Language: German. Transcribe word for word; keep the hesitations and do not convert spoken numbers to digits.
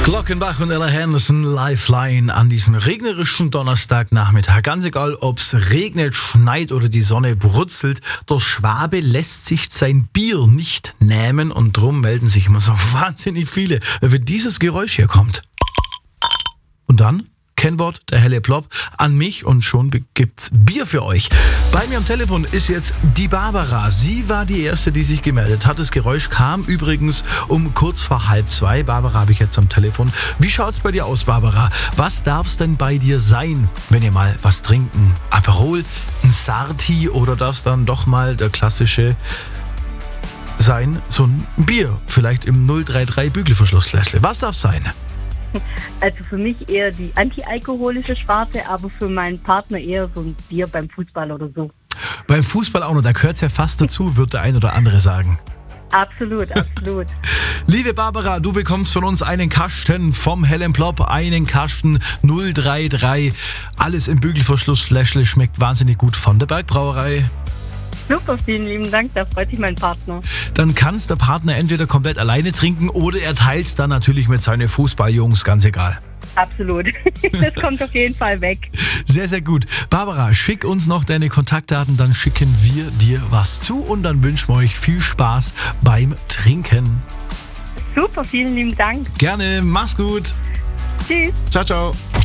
Glockenbach und Ella Henderson, Lifeline an diesem regnerischen Donnerstagnachmittag. Ganz egal, ob es regnet, schneit oder die Sonne brutzelt, der Schwabe lässt sich sein Bier nicht nehmen und drum melden sich immer so wahnsinnig viele, wenn dieses Geräusch hier kommt. Und dann Kennwort, der helle Plop, an mich und schon gibt's Bier für euch. Bei mir am Telefon ist jetzt die Barbara. Sie war die Erste, die sich gemeldet hat. Das Geräusch kam übrigens um kurz vor halb zwei. Barbara habe ich jetzt am Telefon. Wie schaut's bei dir aus, Barbara? Was darf's denn bei dir sein, wenn ihr mal was trinken? Aperol, ein Sarti oder darf's dann doch mal der klassische sein, so ein Bier, vielleicht im null drei drei Bügelverschlussgläsle. Was darf's sein? Also für mich eher die antialkoholische Sparte, aber für meinen Partner eher so ein Bier beim Fußball oder so. Beim Fußball auch noch, da gehört es ja fast dazu, wird der ein oder andere sagen. Absolut, absolut. Liebe Barbara, du bekommst von uns einen Kasten vom hellen Plop, einen Kasten null drei drei. Alles im Bügelverschlussfläschle, schmeckt wahnsinnig gut von der Bergbrauerei. Super, vielen lieben Dank, da freut sich mein Partner. Dann kann es der Partner entweder komplett alleine trinken oder er teilt es dann natürlich mit seinen Fußballjungs, ganz egal. Absolut, das kommt auf jeden Fall weg. Sehr, sehr gut. Barbara, schick uns noch deine Kontaktdaten, dann schicken wir dir was zu und dann wünschen wir euch viel Spaß beim Trinken. Super, vielen lieben Dank. Gerne, mach's gut. Tschüss. Ciao, ciao.